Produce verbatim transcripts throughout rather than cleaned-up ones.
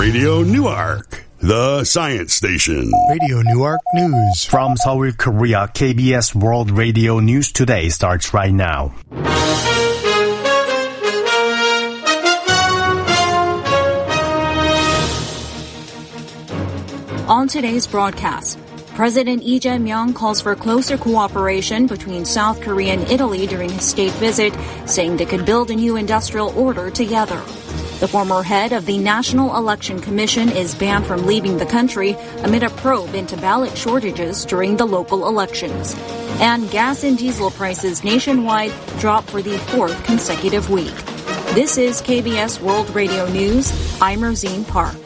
Radio Newark, the science station. Radio Newark News. From Seoul, Korea, K B S World Radio News Today starts right now. On today's broadcast, President Lee Jae-myung calls for closer cooperation between South Korea and Italy during his state visit, saying they could build a new industrial order together. The former head of the National Election Commission is banned from leaving the country amid a probe into ballot shortages during the local elections. And gas and diesel prices nationwide drop for the fourth consecutive week. This is K B S World Radio News. I'm Rosine Park.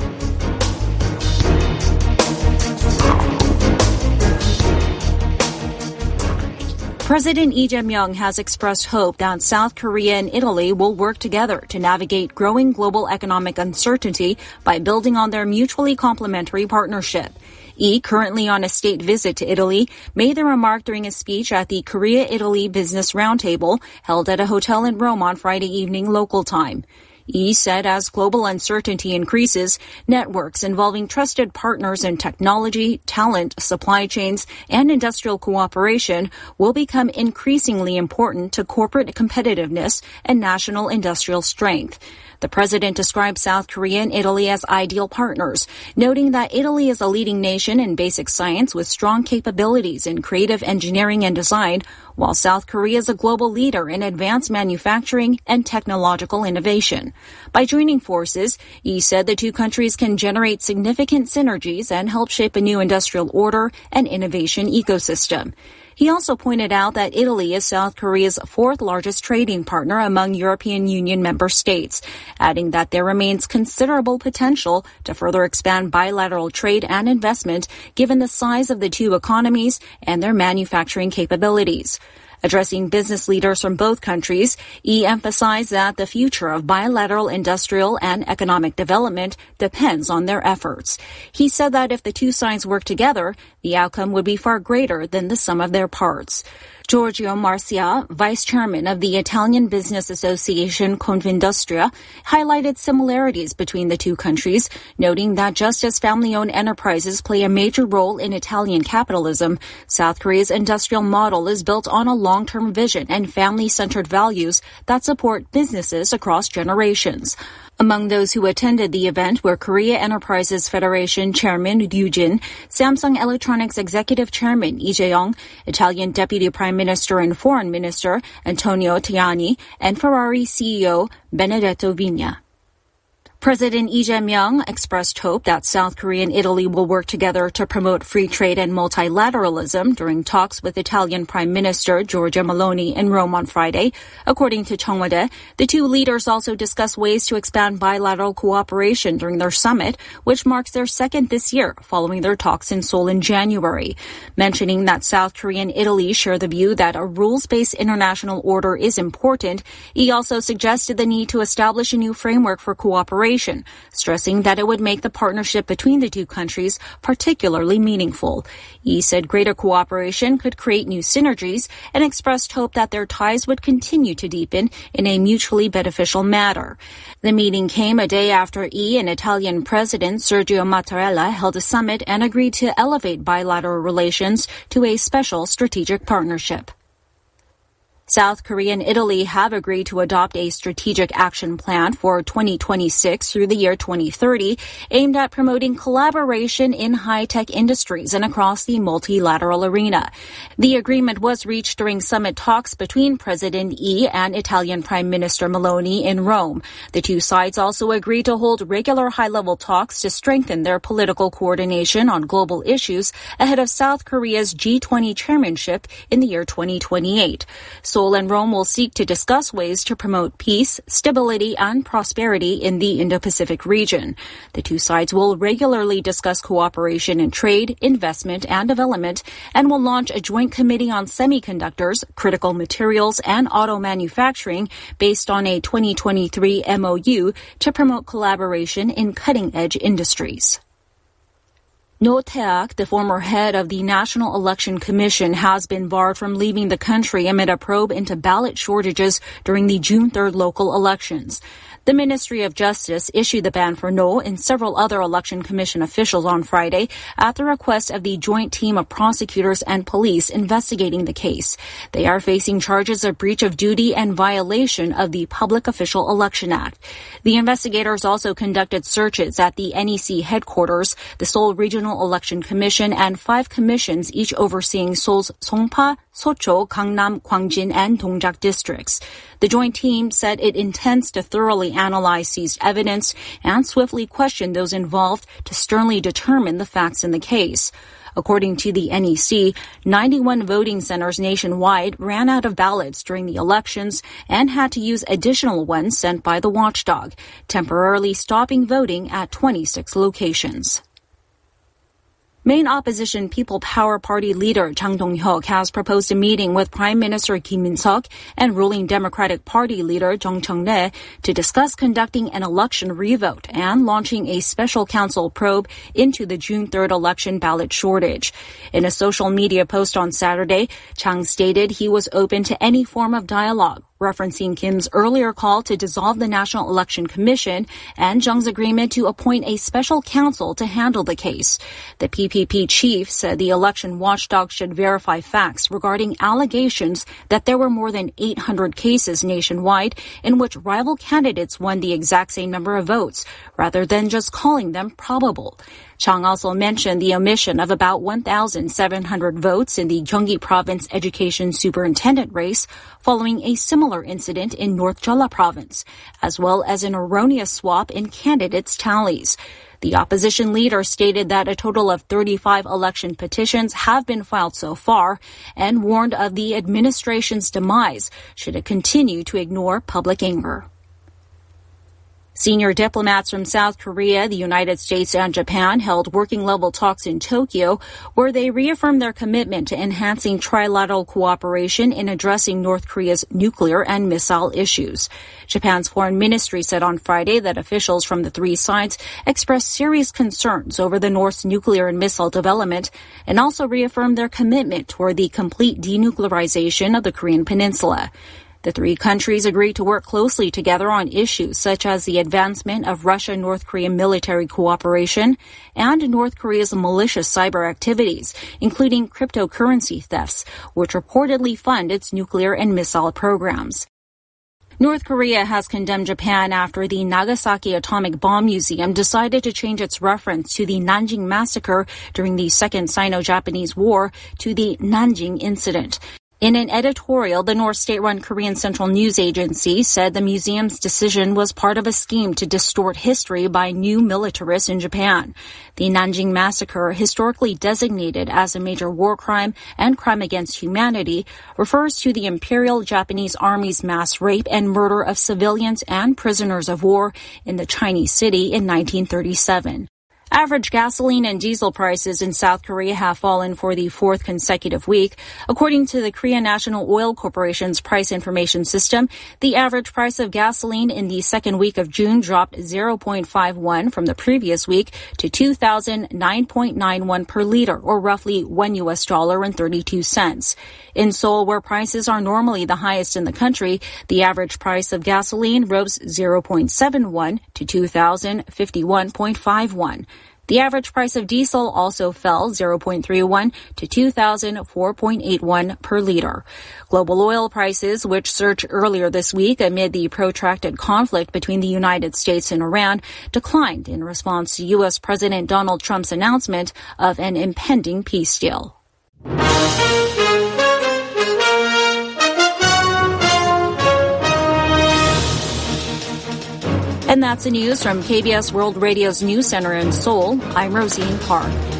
President Lee Jae-myung has expressed hope that South Korea and Italy will work together to navigate growing global economic uncertainty by building on their mutually complementary partnership. Lee, currently on a state visit to Italy, made the remark during a speech at the Korea-Italy Business Roundtable held at a hotel in Rome on Friday evening local time. Lee said as global uncertainty increases, networks involving trusted partners in technology, talent, supply chains, and industrial cooperation will become increasingly important to corporate competitiveness and national industrial strength. The president described South Korea and Italy as ideal partners, noting that Italy is a leading nation in basic science with strong capabilities in creative engineering and design, while South Korea is a global leader in advanced manufacturing and technological innovation. By joining forces, he said the two countries can generate significant synergies and help shape a new industrial order and innovation ecosystem. He also pointed out that Italy is South Korea's fourth largest trading partner among European Union member states, adding that there remains considerable potential to further expand bilateral trade and investment given the size of the two economies and their manufacturing capabilities. Addressing business leaders from both countries, Lee emphasized that the future of bilateral industrial and economic development depends on their efforts. He said that if the two sides work together, the outcome would be far greater than the sum of their parts. Giorgio Marcia, vice chairman of the Italian business association Confindustria, highlighted similarities between the two countries, noting that just as family-owned enterprises play a major role in Italian capitalism, South Korea's industrial model is built on a long-term vision and family-centered values that support businesses across generations. Among those who attended the event were Korea Enterprises Federation Chairman Ryu Jin, Samsung Electronics Executive Chairman Lee Jae-yong, Italian Deputy Prime Minister and Foreign Minister Antonio Tajani, and Ferrari C E O Benedetto Vigna. President Lee Jae-myung expressed hope that South Korea and Italy will work together to promote free trade and multilateralism during talks with Italian Prime Minister Giorgia Meloni in Rome on Friday. According to Cheongwade, the two leaders also discussed ways to expand bilateral cooperation during their summit, which marks their second this year, following their talks in Seoul in January. Mentioning that South Korea and Italy share the view that a rules-based international order is important, he also suggested the need to establish a new framework for cooperation, stressing that it would make the partnership between the two countries particularly meaningful. He said greater cooperation could create new synergies and expressed hope that their ties would continue to deepen in a mutually beneficial manner. The meeting came a day after Lee and Italian President Sergio Mattarella held a summit and agreed to elevate bilateral relations to a special strategic partnership. South Korea and Italy have agreed to adopt a strategic action plan for twenty twenty-six through the year twenty thirty, aimed at promoting collaboration in high-tech industries and across the multilateral arena. The agreement was reached during summit talks between President Lee and Italian Prime Minister Meloni in Rome. The two sides also agreed to hold regular high-level talks to strengthen their political coordination on global issues ahead of South Korea's G twenty chairmanship in the year twenty twenty-eight. Seoul and Rome will seek to discuss ways to promote peace, stability, and prosperity in the Indo-Pacific region. The two sides will regularly discuss cooperation in trade, investment, and development, and will launch a joint committee on semiconductors, critical materials, and auto manufacturing based on a twenty twenty-three M O U to promote collaboration in cutting-edge industries. No Tae-ak, the former head of the National Election Commission, has been barred from leaving the country amid a probe into ballot shortages during the June third local elections. The Ministry of Justice issued the ban for Noh and several other Election Commission officials on Friday at the request of the joint team of prosecutors and police investigating the case. They are facing charges of breach of duty and violation of the Public Official Election Act. The investigators also conducted searches at the N E C headquarters, the Seoul Regional Election Commission, and five commissions, each overseeing Seoul's Songpa, Socho, Gangnam, Gwangjin, and Dongjak districts. The joint team said it intends to thoroughly analyze seized evidence and swiftly question those involved to sternly determine the facts in the case. According to the N E C, ninety-one voting centers nationwide ran out of ballots during the elections and had to use additional ones sent by the watchdog, temporarily stopping voting at twenty-six locations. Main opposition People Power Party leader Chang Dong-hyuk has proposed a meeting with Prime Minister Kim In-suk and ruling Democratic Party leader Jung Cheong-rae to discuss conducting an election revote and launching a special counsel probe into the June third election ballot shortage. In a social media post on Saturday, Chang stated he was open to any form of dialogue, referencing Kim's earlier call to dissolve the National Election Commission and Jung's agreement to appoint a special counsel to handle the case. The P P P chief said the election watchdog should verify facts regarding allegations that there were more than eight hundred cases nationwide in which rival candidates won the exact same number of votes, rather than just calling them probable. Chang also mentioned the omission of about one thousand seven hundred votes in the Gyeonggi Province Education Superintendent race following a similar incident in North Jeolla Province, as well as an erroneous swap in candidates' tallies. The opposition leader stated that a total of thirty-five election petitions have been filed so far and warned of the administration's demise should it continue to ignore public anger. Senior diplomats from South Korea, the United States, and Japan held working-level talks in Tokyo, where they reaffirmed their commitment to enhancing trilateral cooperation in addressing North Korea's nuclear and missile issues. Japan's foreign ministry said on Friday that officials from the three sides expressed serious concerns over the North's nuclear and missile development and also reaffirmed their commitment toward the complete denuclearization of the Korean peninsula. The three countries agreed to work closely together on issues such as the advancement of Russia-North Korea military cooperation and North Korea's malicious cyber activities, including cryptocurrency thefts, which reportedly fund its nuclear and missile programs. North Korea has condemned Japan after the Nagasaki Atomic Bomb Museum decided to change its reference to the Nanjing Massacre during the Second Sino-Japanese War to the Nanjing Incident. In an editorial, the North state-run Korean Central News Agency said the museum's decision was part of a scheme to distort history by new militarists in Japan. The Nanjing Massacre, historically designated as a major war crime and crime against humanity, refers to the Imperial Japanese Army's mass rape and murder of civilians and prisoners of war in the Chinese city in nineteen thirty-seven. Average gasoline and diesel prices in South Korea have fallen for the fourth consecutive week. According to the Korea National Oil Corporation's price information system, the average price of gasoline in the second week of June dropped zero point five one from the previous week to two thousand nine point nine one per liter, or roughly one U S dollar and thirty-two cents. In Seoul, where prices are normally the highest in the country, the average price of gasoline rose zero point seven one to two thousand fifty-one point five one. The average price of diesel also fell zero point three one to two thousand four point eight one per liter. Global oil prices, which surged earlier this week amid the protracted conflict between the United States and Iran, declined in response to U S. President Donald Trump's announcement of an impending peace deal. And that's the news from K B S World Radio's News Center in Seoul. I'm Rosine Park.